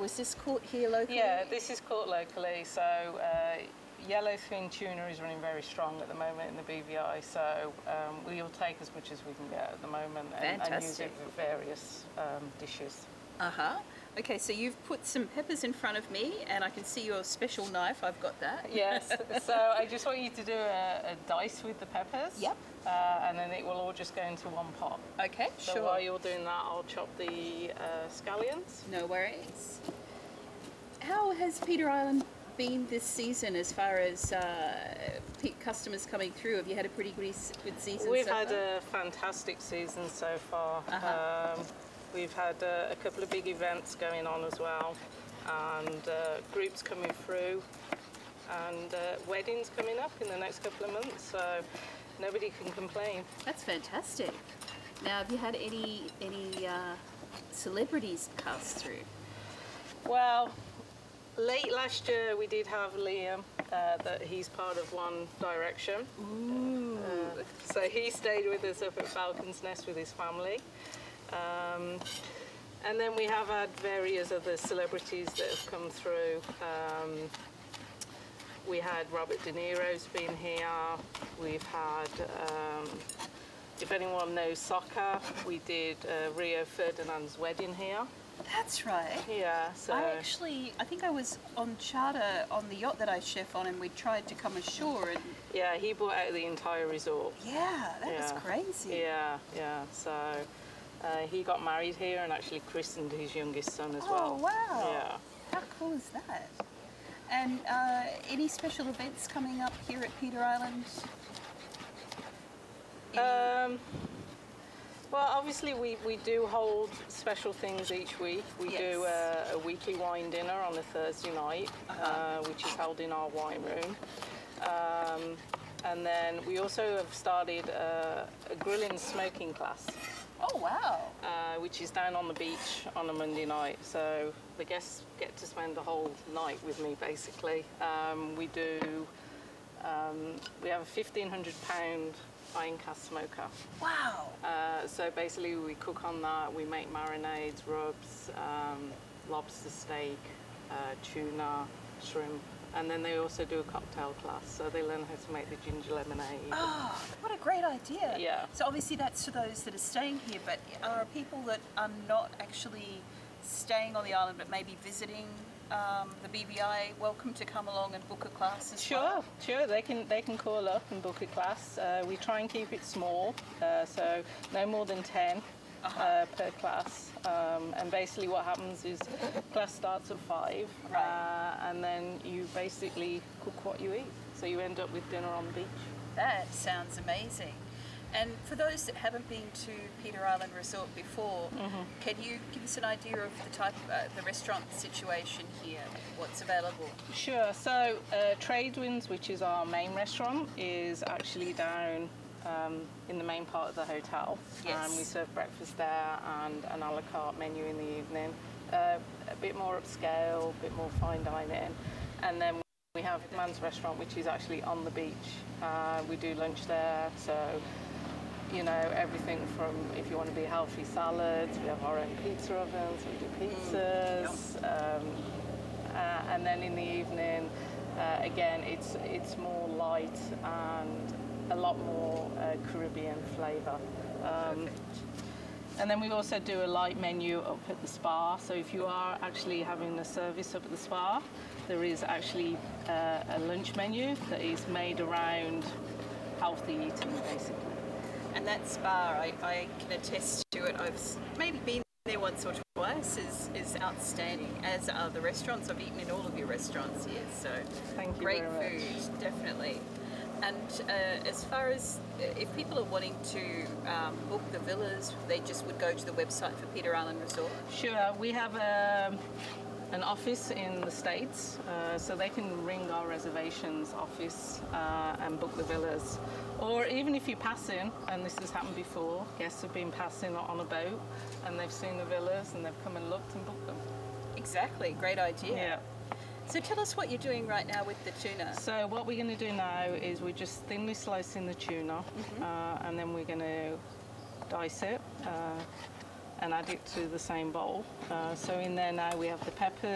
is this caught here locally? Yeah, this is caught locally. So yellowfin tuna is running very strong at the moment in the BVI. So we'll take as much as we can get at the moment and use it for various dishes. Okay, so you've put some peppers in front of me, and I can see your special knife. I've got that. Yes. So I just want you to do a dice with the peppers. Yep. And then it will all just go into one pot. Okay, so sure. While you're doing that, I'll chop the scallions. No worries. How has Peter Island been this season as far as customers coming through? Have you had a pretty good season? We've had a fantastic season so far. We've had a couple of big events going on as well, and groups coming through, and weddings coming up in the next couple of months, so nobody can complain. That's fantastic. Now, have you had any celebrities pass through? Well, late last year we did have Liam, that he's part of One Direction. Ooh. So he stayed with us up at Falcon's Nest with his family. And then we have had various other celebrities that have come through. We had Robert De Niro's been here. We've had, if anyone knows soccer, we did Rio Ferdinand's wedding here. That's right. Yeah, so I think I was on charter on the yacht that I chef on, and we tried to come ashore, and yeah, he bought out the entire resort. Yeah, that was crazy. Yeah, so he got married here and actually christened his youngest son as well. Oh, wow. Yeah. How cool is that? And any special events coming up here at Peter Island? Well, obviously we do hold special things each week. We do a weekly wine dinner on a Thursday night, which is held in our wine room. And then we also have started a grilling smoking class. Oh, wow. Which is down on the beach on a Monday night. So the guests get to spend the whole night with me, basically. We have a £1,500 iron cast smoker. Wow. So basically we cook on that. We make marinades, rubs, lobster steak, tuna, shrimp. And then they also do a cocktail class, so they learn how to make the ginger lemonade. Oh, what a great idea. Yeah. So obviously that's for those that are staying here, but are people that are not actually staying on the island but maybe visiting the BVI welcome to come along and book a class as well? Sure. They can call up and book a class. We try and keep it small, so no more than 10 per class. And basically what happens is class starts at 5, and then you basically cook what you eat. So you end up with dinner on the beach. That sounds amazing. And for those that haven't been to Peter Island Resort before, can you give us an idea of the type, the restaurant situation here, what's available? Sure. So Tradewinds, which is our main restaurant, is actually down in the main part of the hotel. Yes. We serve breakfast there and an a la carte menu in the evening. A bit more upscale, a bit more fine dining. And then we have Man's Restaurant, which is actually on the beach. We do lunch there, so you know, everything from, if you want to be healthy, salads, we have our own pizza ovens, we do pizzas. And then in the evening, again, it's more light and a lot more Caribbean flavour. And then we also do a light menu up at the spa. So if you are actually having a service up at the spa, there is actually a lunch menu that is made around healthy eating, basically. And that spa, I can attest to it. I've maybe been there once or twice. Is outstanding, as are the restaurants. I've eaten in all of your restaurants here, so Thank you great very food, much. Definitely. And as far as if people are wanting to book the villas, they just would go to the website for Peter Island Resort? Sure, we have an office in the States, so they can ring our reservations office and book the villas. Or even if you pass in, and this has happened before, guests have been passing on a boat and they've seen the villas and they've come and looked and booked them. Exactly, great idea. Yeah. So tell us what you're doing right now with the tuna. So what we're going to do now is we're just thinly slicing the tuna, and then we're going to dice it and add it to the same bowl. So in there now we have the peppers,